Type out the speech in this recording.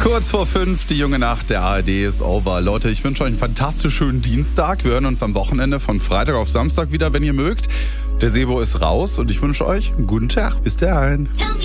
Kurz vor 5, die junge Nacht der ARD ist over. Leute, ich wünsche euch einen fantastisch schönen Dienstag. Wir hören uns am Wochenende von Freitag auf Samstag wieder, wenn ihr mögt. Der Sebo ist raus und ich wünsche euch einen guten Tag. Bis dahin.